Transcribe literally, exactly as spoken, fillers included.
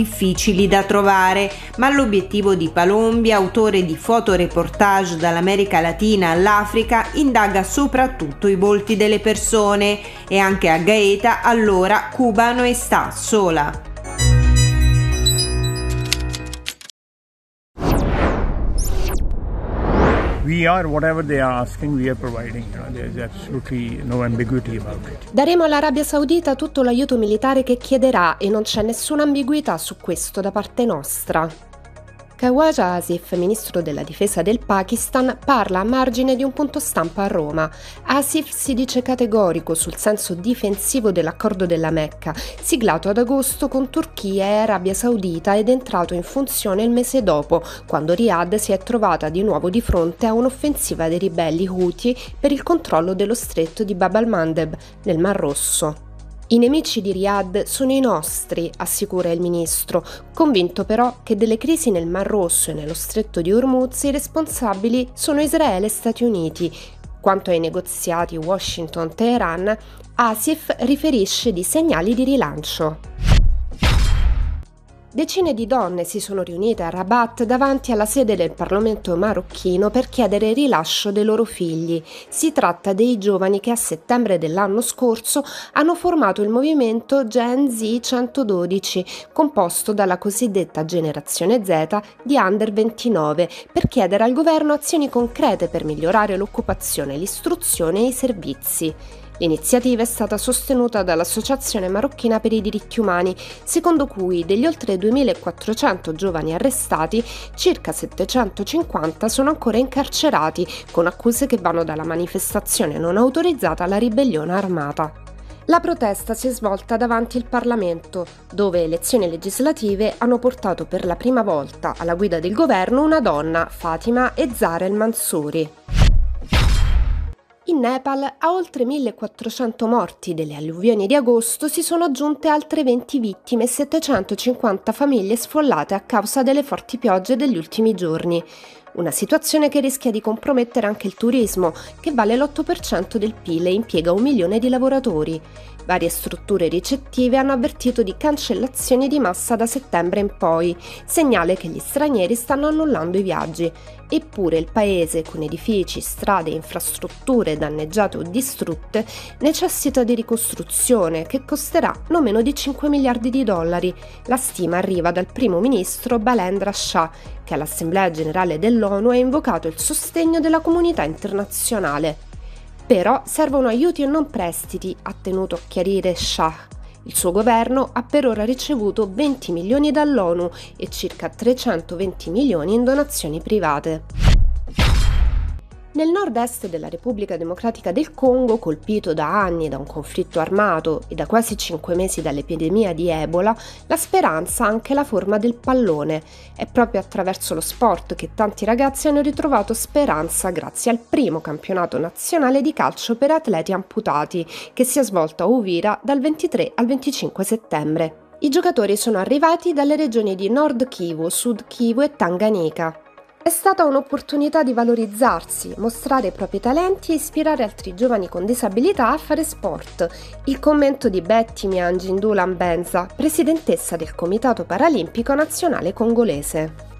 difficili da trovare, ma l'obiettivo di Palombi, autore di fotoreportage dall'America Latina all'Africa, indaga soprattutto i volti delle persone e anche a Gaeta allora Cuba non sta sola. We are whatever they are asking, we are providing. You know, there is absolutely no ambiguity about it. Daremo all'Arabia Saudita tutto l'aiuto militare che chiederà e non c'è nessuna ambiguità su questo da parte nostra. Khawaja Asif, ministro della difesa del Pakistan, parla a margine di un punto stampa a Roma. Asif si dice categorico sul senso difensivo dell'accordo della Mecca, siglato ad agosto con Turchia e Arabia Saudita ed entrato in funzione il mese dopo, quando Riyadh si è trovata di nuovo di fronte a un'offensiva dei ribelli Houthi per il controllo dello stretto di Bab al-Mandeb, nel Mar Rosso. I nemici di Riyadh sono i nostri, assicura il ministro, convinto però che delle crisi nel Mar Rosso e nello stretto di Hormuz i responsabili sono Israele e Stati Uniti. Quanto ai negoziati Washington-Teheran, Asif riferisce di segnali di rilancio. Decine di donne si sono riunite a Rabat davanti alla sede del Parlamento marocchino per chiedere il rilascio dei loro figli. Si tratta dei giovani che a settembre dell'anno scorso hanno formato il movimento Gen Z centododici, composto dalla cosiddetta generazione Z di under ventinove, per chiedere al governo azioni concrete per migliorare l'occupazione, l'istruzione e i servizi. L'iniziativa è stata sostenuta dall'Associazione Marocchina per i Diritti Umani, secondo cui degli oltre duemilaquattrocento giovani arrestati, circa settecentocinquanta sono ancora incarcerati, con accuse che vanno dalla manifestazione non autorizzata alla ribellione armata. La protesta si è svolta davanti il Parlamento, dove elezioni legislative hanno portato per la prima volta alla guida del governo una donna, Fatima Ezzar El-Mansouri. In Nepal, a oltre millequattrocento morti delle alluvioni di agosto si sono aggiunte altre venti vittime e settecentocinquanta famiglie sfollate a causa delle forti piogge degli ultimi giorni. Una situazione che rischia di compromettere anche il turismo, che vale l'otto per cento del P I L e impiega un milione di lavoratori. Varie strutture ricettive hanno avvertito di cancellazioni di massa da settembre in poi, segnale che gli stranieri stanno annullando i viaggi. Eppure il paese, con edifici, strade e infrastrutture danneggiate o distrutte, necessita di ricostruzione che costerà non meno di cinque miliardi di dollari. La stima arriva dal primo ministro Balendra Shah, che all'Assemblea Generale dell'ONU ha invocato il sostegno della comunità internazionale. Però servono aiuti e non prestiti, ha tenuto a chiarire Shah. Il suo governo ha per ora ricevuto venti milioni dall'ONU e circa trecentoventi milioni in donazioni private. Nel nord-est della Repubblica Democratica del Congo, colpito da anni da un conflitto armato e da quasi cinque mesi dall'epidemia di Ebola, la speranza ha anche la forma del pallone. È proprio attraverso lo sport che tanti ragazzi hanno ritrovato speranza grazie al primo campionato nazionale di calcio per atleti amputati, che si è svolto a Uvira dal ventitré al venticinque settembre. I giocatori sono arrivati dalle regioni di Nord Kivu, Sud Kivu e Tanganyika. È stata un'opportunità di valorizzarsi, mostrare i propri talenti e ispirare altri giovani con disabilità a fare sport. Il commento di Betty Mianjindula Mbenza, presidentessa del Comitato Paralimpico Nazionale Congolese.